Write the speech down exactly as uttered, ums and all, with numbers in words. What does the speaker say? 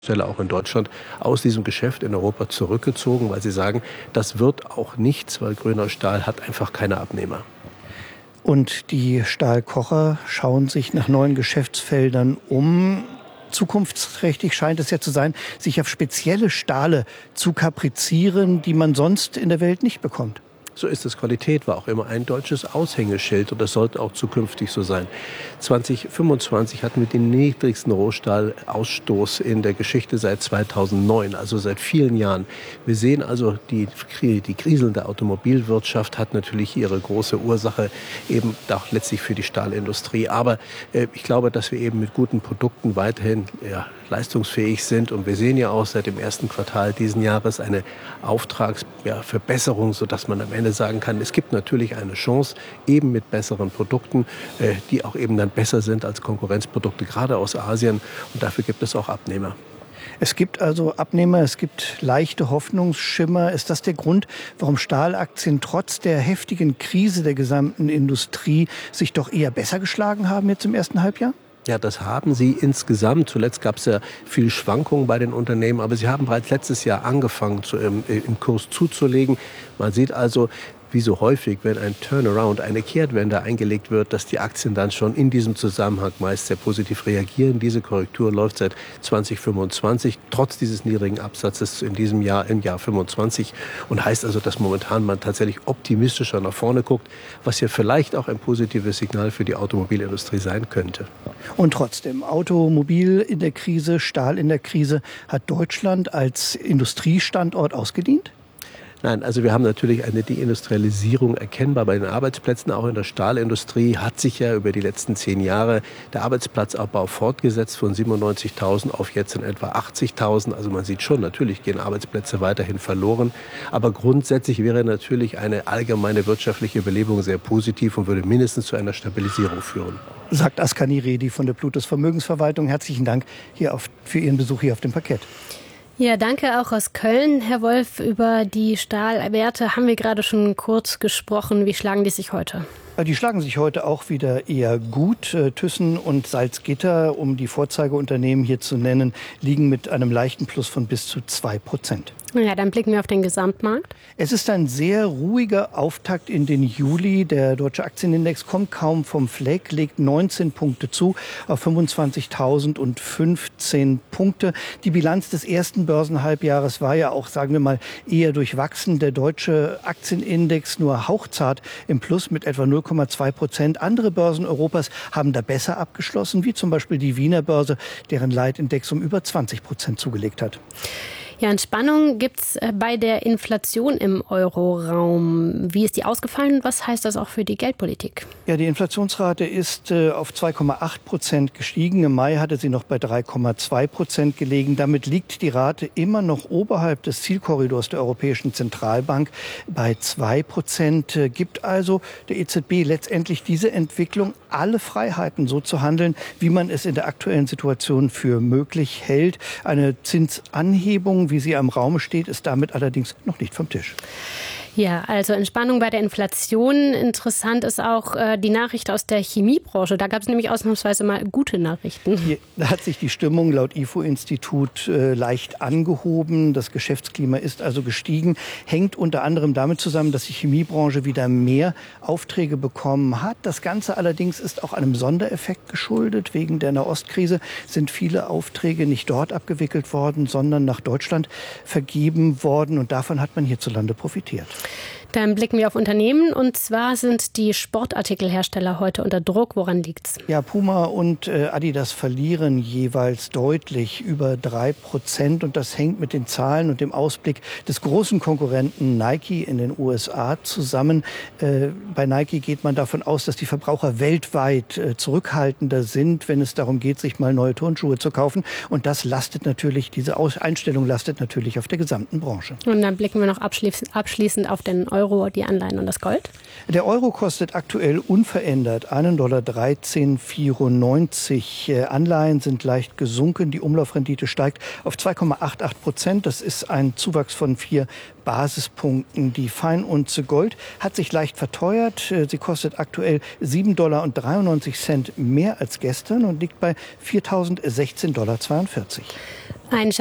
Stelle auch in Deutschland aus diesem Geschäft in Europa zurückgezogen, weil sie sagen, das wird auch nichts, weil grüner Stahl hat einfach keine Abnehmer. Und die Stahlkocher schauen sich nach neuen Geschäftsfeldern um. Zukunftsträchtig scheint es ja zu sein, sich auf spezielle Stahle zu kaprizieren, die man sonst in der Welt nicht bekommt. So ist es. Qualität war auch immer ein deutsches Aushängeschild und das sollte auch zukünftig so sein. zwanzig fünfundzwanzig hatten wir den niedrigsten Rohstahlausstoß in der Geschichte seit zweitausendneun, also seit vielen Jahren. Wir sehen also, die, die kriselnde Automobilwirtschaft hat natürlich ihre große Ursache eben auch letztlich für die Stahlindustrie. Aber äh, ich glaube, dass wir eben mit guten Produkten weiterhin ja, leistungsfähig sind. Und wir sehen ja auch seit dem ersten Quartal diesen Jahres eine Auftragsverbesserung, ja, sodass man am Ende sagen kann, es gibt natürlich eine Chance, eben mit besseren Produkten, äh, die auch eben dann besser sind als Konkurrenzprodukte, gerade aus Asien. Und dafür gibt es auch Abnehmer. Es gibt also Abnehmer, es gibt leichte Hoffnungsschimmer. Ist das der Grund, warum Stahlaktien trotz der heftigen Krise der gesamten Industrie sich doch eher besser geschlagen haben jetzt im ersten Halbjahr? Ja, das haben sie insgesamt. Zuletzt gab es ja viel Schwankungen bei den Unternehmen, aber sie haben bereits letztes Jahr angefangen, zu, im, im Kurs zuzulegen. Man sieht also, wie so häufig, wenn ein Turnaround, eine Kehrtwende eingelegt wird, dass die Aktien dann schon in diesem Zusammenhang meist sehr positiv reagieren. Diese Korrektur läuft seit zwanzig fünfundzwanzig, trotz dieses niedrigen Absatzes in diesem Jahr, im Jahr fünfundzwanzig. Und heißt also, dass momentan man tatsächlich optimistischer nach vorne guckt, was ja vielleicht auch ein positives Signal für die Automobilindustrie sein könnte. Und trotzdem, Automobil in der Krise, Stahl in der Krise, hat Deutschland als Industriestandort ausgedient? Nein, also wir haben natürlich eine Deindustrialisierung erkennbar bei den Arbeitsplätzen. Auch in der Stahlindustrie hat sich ja über die letzten zehn Jahre der Arbeitsplatzabbau fortgesetzt von siebenundneunzigtausend auf jetzt in etwa achtzigtausend. Also man sieht schon, natürlich gehen Arbeitsplätze weiterhin verloren. Aber grundsätzlich wäre natürlich eine allgemeine wirtschaftliche Belebung sehr positiv und würde mindestens zu einer Stabilisierung führen. Sagt Askani Redi von der Plutus Vermögensverwaltung. Herzlichen Dank hier auf, für Ihren Besuch hier auf dem Parkett. Ja, danke auch aus Köln, Herr Wolf. Über die Stahlwerte haben wir gerade schon kurz gesprochen. Wie schlagen die sich heute? Die schlagen sich heute auch wieder eher gut. Thyssen und Salzgitter, um die Vorzeigeunternehmen hier zu nennen, liegen mit einem leichten Plus von bis zu zwei Prozent. Ja, dann blicken wir auf den Gesamtmarkt. Es ist ein sehr ruhiger Auftakt in den Juli. Der deutsche Aktienindex kommt kaum vom Fleck, legt neunzehn Punkte zu auf fünfundzwanzigtausendfünfzehn Punkte. Die Bilanz des ersten Börsenhalbjahres war ja auch, sagen wir mal, eher durchwachsen. Der deutsche Aktienindex nur hauchzart im Plus mit etwa null Komma zwei Prozent. Andere Börsen Europas haben da besser abgeschlossen, wie zum Beispiel die Wiener Börse, deren Leitindex um über zwanzig Prozent zugelegt hat. Ja, Entspannung gibt's bei der Inflation im Euroraum. Wie ist die ausgefallen und was heißt das auch für die Geldpolitik? Ja, die Inflationsrate ist äh, auf zwei Komma acht Prozent gestiegen. Im Mai hatte sie noch bei drei Komma zwei Prozent gelegen. Damit liegt die Rate immer noch oberhalb des Zielkorridors der Europäischen Zentralbank bei zwei Prozent. Äh, gibt also der E Z B letztendlich diese Entwicklung alle Freiheiten, so zu handeln, wie man es in der aktuellen Situation für möglich hält. Eine Zinsanhebung, wie sie am Raum steht, ist damit allerdings noch nicht vom Tisch. Ja, also Entspannung bei der Inflation. Interessant ist auch äh, die Nachricht aus der Chemiebranche. Da gab es nämlich ausnahmsweise mal gute Nachrichten. Hier, da hat sich die Stimmung laut I F O-Institut äh, leicht angehoben. Das Geschäftsklima ist also gestiegen. Hängt unter anderem damit zusammen, dass die Chemiebranche wieder mehr Aufträge bekommen hat. Das Ganze allerdings ist auch einem Sondereffekt geschuldet. Wegen der Nahostkrise sind viele Aufträge nicht dort abgewickelt worden, sondern nach Deutschland vergeben worden. Und davon hat man hierzulande profitiert. Dann blicken wir auf Unternehmen und zwar sind die Sportartikelhersteller heute unter Druck. Woran liegt's? Ja, Puma und äh, Adidas verlieren jeweils deutlich über drei Prozent und das hängt mit den Zahlen und dem Ausblick des großen Konkurrenten Nike in den U S A zusammen. Äh, bei Nike geht man davon aus, dass die Verbraucher weltweit äh, zurückhaltender sind, wenn es darum geht, sich mal neue Turnschuhe zu kaufen. Und das lastet natürlich, diese Aus- Einstellung lastet natürlich auf der gesamten Branche. Und dann blicken wir noch abschließend, abschließend auf den Euro. Euro die Anleihen und das Gold? Der Euro kostet aktuell unverändert einen Dollar dreizehn Komma vierundneunzig. Anleihen sind leicht gesunken. Die Umlaufrendite steigt auf zwei Komma achtundachtzig Prozent. Das ist ein Zuwachs von vier Basispunkten. Die Feinunze Gold hat sich leicht verteuert. Sie kostet aktuell sieben Dollar dreiundneunzig mehr als gestern und liegt bei viertausendsechzehn Komma zweiundvierzig Dollar. Ein